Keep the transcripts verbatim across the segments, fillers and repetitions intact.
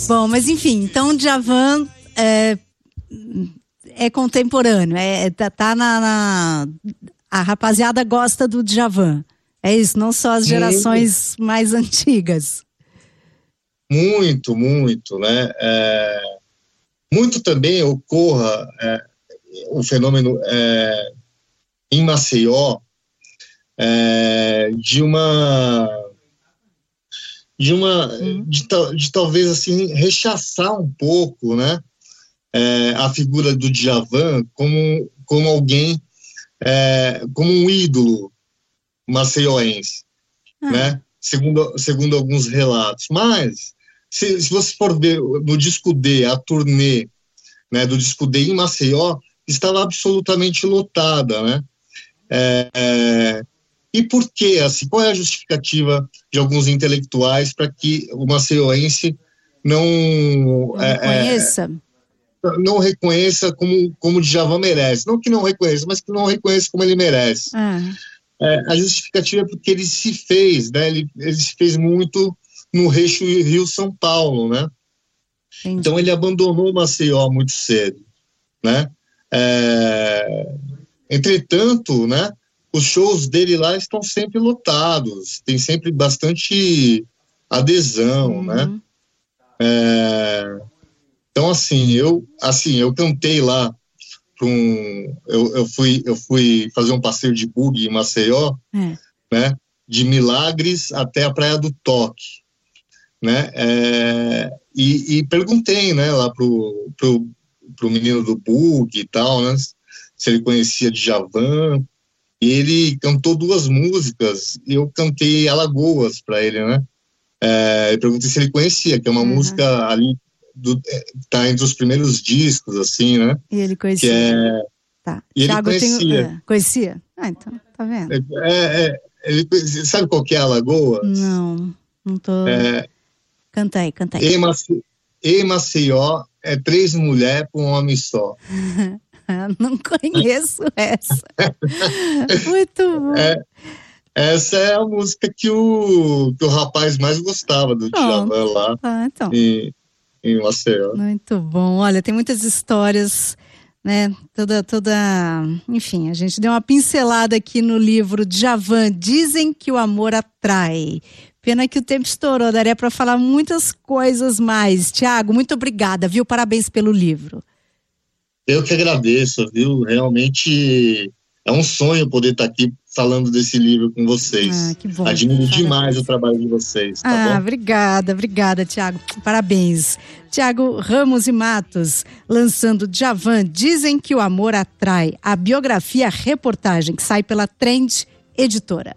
Bom, mas enfim, então Djavan é, é contemporâneo, é, tá, tá na, na... A rapaziada gosta do Djavan. É isso, não só as gerações muito, mais antigas. Muito, muito, né? É, muito também ocorra é, o fenômeno é, em Maceió é, de uma de uma hum. de, de talvez assim rechaçar um pouco, né? É, a figura do Djavan como como alguém é, como um ídolo maceioense, ah. né? Segundo, segundo alguns relatos. Mas, se, se você for ver no disco D, a turnê, né, do disco D em Maceió, estava absolutamente lotada, né? É, é, e por quê? Assim, qual é a justificativa de alguns intelectuais para que o maceioense não... Não é, reconheça? É, não reconheça como, como o Djavan merece. Não que não reconheça, mas que não reconheça como ele merece. Ah. É, a justificativa é porque ele se fez, né? Ele, ele se fez muito no eixo Rio-São Paulo, né? Entendi. Então ele abandonou Maceió muito cedo, né? É, entretanto, né? Os shows dele lá estão sempre lotados, tem sempre bastante adesão, uhum. né? É, então assim, eu assim eu cantei lá. Um, eu, eu, fui, eu fui fazer um passeio de buggy em Maceió, é. né, de Milagres até a Praia do Toque, né, é, e, e perguntei, né, lá pro, pro, pro menino do buggy e tal, né, se ele conhecia Djavan, e ele cantou duas músicas, e eu cantei Alagoas para ele, né, é, eu perguntei se ele conhecia, que é uma uhum. música ali, Do, tá entre os primeiros discos, assim, né? E ele conhecia. Que é... Tá. E Thiago, ele conhecia. Tenho... É, conhecia? Ah, então, tá vendo? É, é, ele conhecia. Sabe qual que é Alagoas? Não, não tô... É... Canta aí, canta aí. E, Mace... e Maceió é três mulheres para um homem só. Não conheço essa. Muito bom. É, essa é a música que o, que o rapaz mais gostava do Djavan lá. Ah, então. E... em Maceió. Muito bom. Olha, tem muitas histórias, né? Toda, toda... Enfim, a gente deu uma pincelada aqui no livro Djavan, Dizem que o Amor Atrai. Pena que o tempo estourou, daria para falar muitas coisas mais. Tiago, muito obrigada, viu? Parabéns pelo livro. Eu que agradeço, viu? Realmente é um sonho poder estar aqui falando desse livro com vocês. Ah, que bom. Admiro demais o trabalho de vocês, tá ah, bom? Obrigada, obrigada, Tiago. Parabéns. Tiago Ramos e Matos, lançando Djavan, Dizem que o Amor Atrai, a biografia reportagem que sai pela Trend Editora.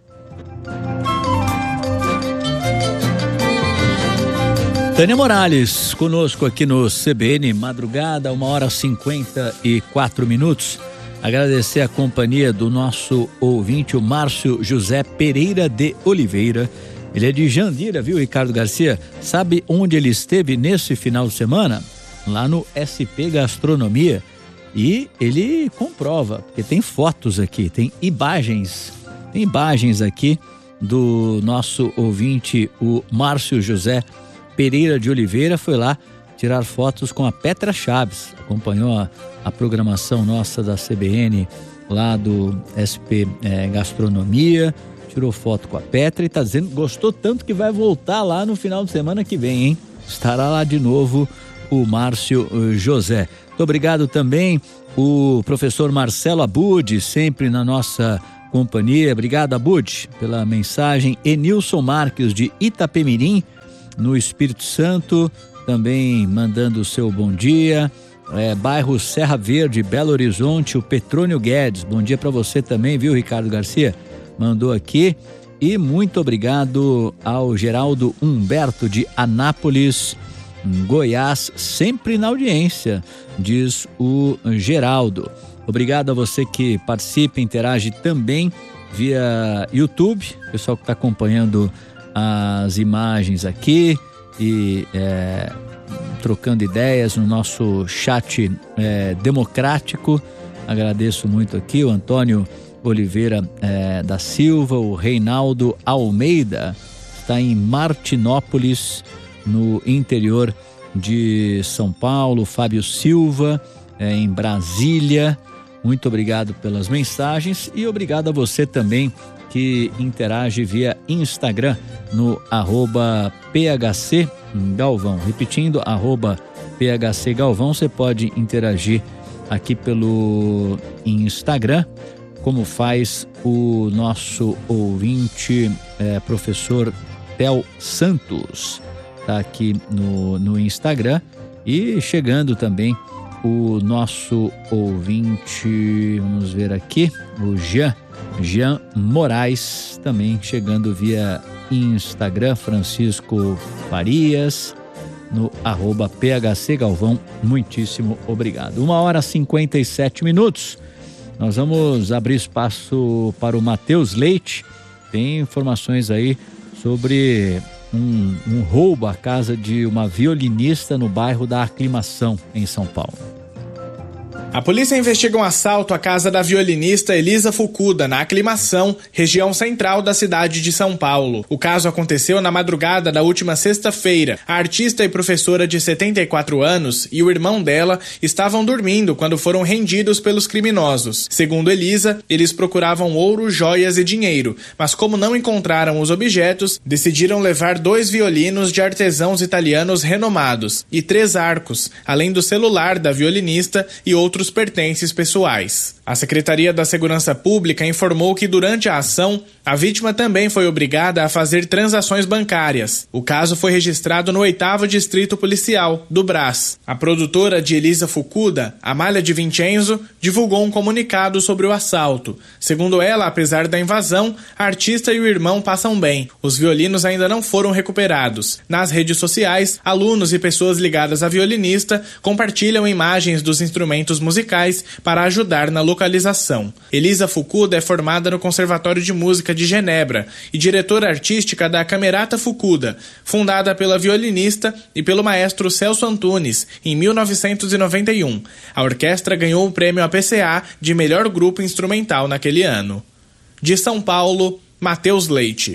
Tânia Morales, conosco aqui no C B N Madrugada, uma hora e cinquenta e quatro minutos. Agradecer a companhia do nosso ouvinte, o Márcio José Pereira de Oliveira. Ele é de Jandira, viu, Ricardo Garcia? Sabe onde ele esteve nesse final de semana? Lá no S P Gastronomia. E ele comprova, porque tem fotos aqui, tem imagens, tem imagens aqui do nosso ouvinte, o Márcio José Pereira de Oliveira. Foi lá tirar fotos com a Petra Chaves, acompanhou a, a programação nossa da C B N lá do S P é, Gastronomia, tirou foto com a Petra e tá dizendo que gostou tanto que vai voltar lá no final de semana que vem, hein? Estará lá de novo o Márcio José. Muito obrigado também o professor Marcelo Abud, sempre na nossa companhia. Obrigado, Abud, pela mensagem. Enilson Marques de Itapemirim, no Espírito Santo, também mandando o seu bom dia. É, bairro Serra Verde, Belo Horizonte, o Petrônio Guedes, bom dia para você também, viu, Ricardo Garcia? Mandou aqui. E muito obrigado ao Geraldo Humberto de Anápolis, Goiás, sempre na audiência, diz o Geraldo. Obrigado a você que participa, interage também via YouTube, pessoal que está acompanhando as imagens aqui e é, trocando ideias no nosso chat é, democrático. Agradeço muito aqui o Antônio Oliveira é, da Silva, o Reinaldo Almeida, está em Martinópolis, no interior de São Paulo, Fábio Silva, é, em Brasília. Muito obrigado pelas mensagens e obrigado a você também que interage via Instagram no arroba P H C Galvão. Repetindo, arroba P H C Galvão, você pode interagir aqui pelo Instagram, como faz o nosso ouvinte, é, professor Theo Santos, tá aqui no, no Instagram. E chegando também o nosso ouvinte, vamos ver aqui, o Jean, Jean Moraes, também chegando via Instagram, Francisco Farias, no arroba P H C Galvão, muitíssimo obrigado. Uma hora e cinquenta e sete minutos, nós vamos abrir espaço para o Matheus Leite. Tem informações aí sobre um, um roubo à casa de uma violinista no bairro da Aclimação, em São Paulo. A polícia investiga um assalto à casa da violinista Elisa Fukuda, na Aclimação, região central da cidade de São Paulo. O caso aconteceu na madrugada da última sexta-feira. A artista e professora de setenta e quatro anos e o irmão dela estavam dormindo quando foram rendidos pelos criminosos. Segundo Elisa, eles procuravam ouro, joias e dinheiro, mas como não encontraram os objetos, decidiram levar dois violinos de artesãos italianos renomados e três arcos, além do celular da violinista e outros pertences pessoais. A Secretaria da Segurança Pública informou que durante a ação, a vítima também foi obrigada a fazer transações bancárias. O caso foi registrado no oitavo Distrito Policial, do Brás. A produtora de Elisa Fukuda, Amália de Vincenzo, divulgou um comunicado sobre o assalto. Segundo ela, apesar da invasão, a artista e o irmão passam bem. Os violinos ainda não foram recuperados. Nas redes sociais, alunos e pessoas ligadas à violinista compartilham imagens dos instrumentos musicais para ajudar na localização. Elisa Fukuda é formada no Conservatório de Música de Genebra e diretora artística da Camerata Fukuda, fundada pela violinista e pelo maestro Celso Antunes em mil novecentos e noventa e um. A orquestra ganhou o prêmio A P C A de melhor grupo instrumental naquele ano. De São Paulo, Matheus Leite.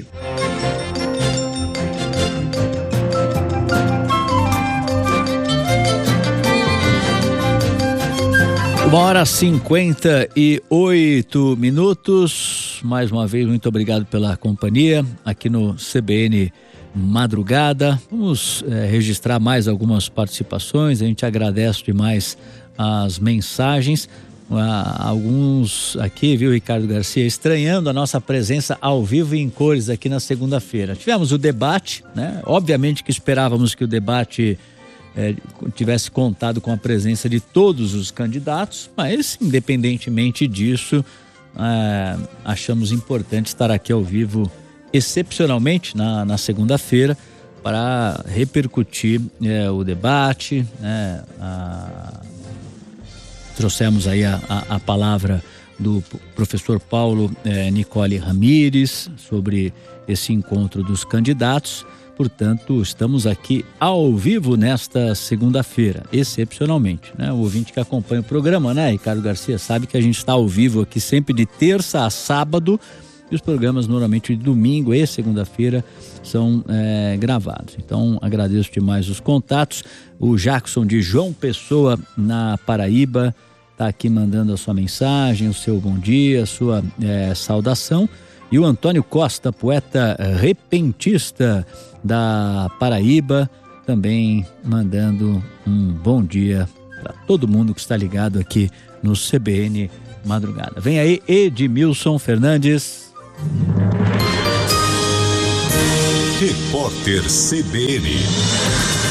Uma hora e cinquenta e oito minutos. Mais uma vez, muito obrigado pela companhia aqui no C B N Madrugada. Vamos é, registrar mais algumas participações. A gente agradece demais as mensagens. Ah, alguns aqui, viu, Ricardo Garcia, estranhando a nossa presença ao vivo e em cores aqui na segunda-feira. Tivemos o debate, né? Obviamente que esperávamos que o debate É, tivesse contado com a presença de todos os candidatos, mas independentemente disso, é, achamos importante estar aqui ao vivo excepcionalmente na, na segunda-feira para repercutir é, o debate, né? a, trouxemos aí a, a, a palavra do professor Paulo é, Nicole Ramires sobre esse encontro dos candidatos. Portanto, estamos aqui ao vivo nesta segunda-feira, excepcionalmente, né? O ouvinte que acompanha o programa, né, Ricardo Garcia, sabe que a gente está ao vivo aqui sempre de terça a sábado e os programas normalmente de domingo e segunda-feira são é, gravados. Então, agradeço demais os contatos. O Jackson de João Pessoa, na Paraíba, está aqui mandando a sua mensagem, o seu bom dia, a sua é, saudação. E o Antônio Costa, poeta repentista da Paraíba, também mandando um bom dia para todo mundo que está ligado aqui no C B N Madrugada. Vem aí Edmilson Fernandes. Repórter C B N.